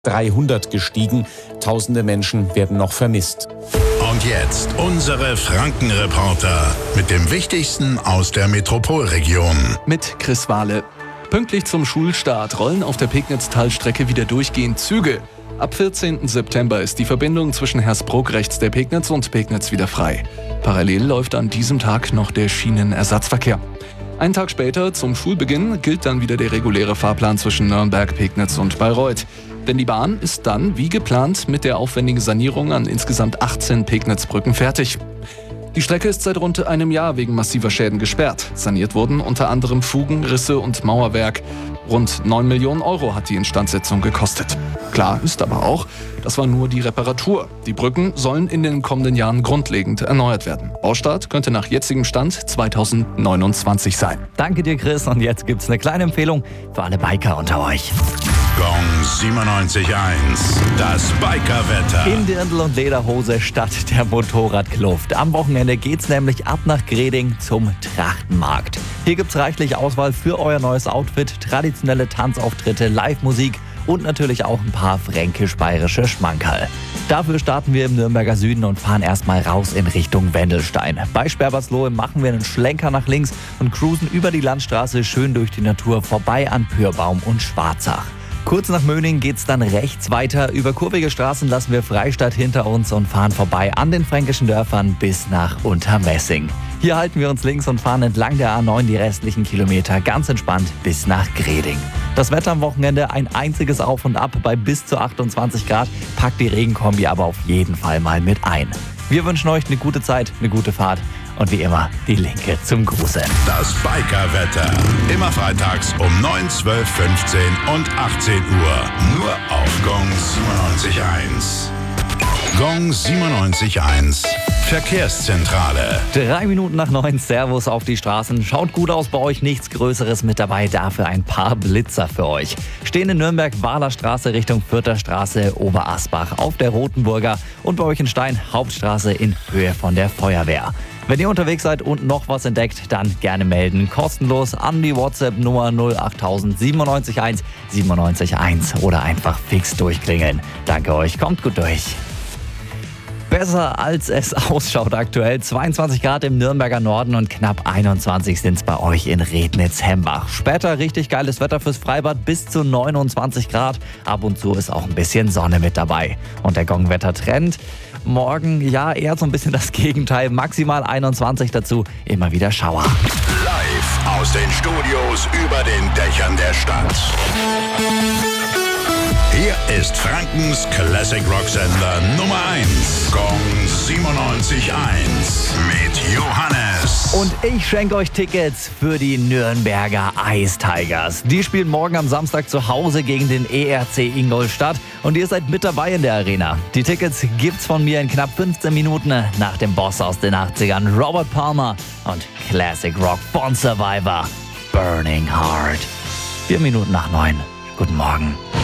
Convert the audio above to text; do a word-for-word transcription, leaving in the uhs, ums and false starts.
dreihundert gestiegen. Tausende Menschen werden noch vermisst. Und jetzt unsere Franken-Reporter mit dem Wichtigsten aus der Metropolregion. Mit Chris Wahle. Pünktlich zum Schulstart rollen auf der Pegnitz-Talstrecke wieder durchgehend Züge. Ab vierzehnten September ist die Verbindung zwischen Hersbruck rechts der Pegnitz und Pegnitz wieder frei. Parallel läuft an diesem Tag noch der Schienenersatzverkehr. Einen Tag später, zum Schulbeginn, gilt dann wieder der reguläre Fahrplan zwischen Nürnberg, Pegnitz und Bayreuth. Denn die Bahn ist dann, wie geplant, mit der aufwendigen Sanierung an insgesamt achtzehn Pegnitz-Brücken fertig. Die Strecke ist seit rund einem Jahr wegen massiver Schäden gesperrt. Saniert wurden unter anderem Fugen, Risse und Mauerwerk. Rund neun Millionen Euro hat die Instandsetzung gekostet. Klar ist aber auch, das war nur die Reparatur. Die Brücken sollen in den kommenden Jahren grundlegend erneuert werden. Baustart könnte nach jetzigem Stand zweitausendneunundzwanzig sein. Danke dir, Chris. Und jetzt gibt's eine kleine Empfehlung für alle Biker unter euch. Gong siebenundneunzig Komma eins, das Bikerwetter. In Dirndl und Lederhose statt der Motorradkluft. Am Wochenende geht's nämlich ab nach Greding zum Trachtenmarkt. Hier gibt's reichlich Auswahl für euer neues Outfit, traditionelle Tanzauftritte, Live-Musik und natürlich auch ein paar fränkisch-bayerische Schmankerl. Dafür starten wir im Nürnberger Süden und fahren erstmal raus in Richtung Wendelstein. Bei Sperberslohe machen wir einen Schlenker nach links und cruisen über die Landstraße schön durch die Natur vorbei an Pürbaum und Schwarzach. Kurz nach Möning geht's dann rechts weiter. Über kurvige Straßen lassen wir Freistadt hinter uns und fahren vorbei an den fränkischen Dörfern bis nach Untermessing. Hier halten wir uns links und fahren entlang der A neun die restlichen Kilometer ganz entspannt bis nach Greding. Das Wetter am Wochenende ein einziges Auf und Ab bei bis zu achtundzwanzig Grad. Packt die Regenkombi aber auf jeden Fall mal mit ein. Wir wünschen euch eine gute Zeit, eine gute Fahrt. Und wie immer, die Linke zum Gruseln. Das Bikerwetter. Immer freitags um neun, zwölf, fünfzehn und achtzehn Uhr. Nur auf Gong siebenundneunzig Komma eins. Gong siebenundneunzig Komma eins. Verkehrszentrale. Drei Minuten nach neun, Servus auf die Straßen. Schaut gut aus bei euch, nichts Größeres mit dabei, dafür ein paar Blitzer für euch. Stehen in Nürnberg, Wahlerstraße Richtung Fürther Straße, Oberasbach auf der Rotenburger und bei euch in Stein, Hauptstraße in Höhe von der Feuerwehr. Wenn ihr unterwegs seid und noch was entdeckt, dann gerne melden. Kostenlos an die WhatsApp-Nummer null acht null null null neun eins siebenundneunzig eins oder einfach fix durchklingeln. Danke euch, kommt gut durch. Besser als es ausschaut aktuell. zweiundzwanzig Grad im Nürnberger Norden und knapp einundzwanzig sind es bei euch in Rednitz-Hembach. Später richtig geiles Wetter fürs Freibad, bis zu neunundzwanzig Grad. Ab und zu ist auch ein bisschen Sonne mit dabei. Und der Gong-Wetter-Trend? Morgen ja eher so ein bisschen das Gegenteil. Maximal einundzwanzig, dazu immer wieder Schauer. Live aus den Studios über den Dächern der Stadt. Hier ist Frankens Classic Rock Sender Nummer eins. Gong siebenundneunzig Komma eins mit Johannes. Und ich schenke euch Tickets für die Nürnberger Ice Tigers. Die spielen morgen am Samstag zu Hause gegen den E R C Ingolstadt. Und ihr seid mit dabei in der Arena. Die Tickets gibt's von mir in knapp fünfzehn Minuten nach dem Boss aus den achtzigern, Robert Palmer und Classic Rock von Survivor, Burning Heart. Vier Minuten nach neun. Guten Morgen.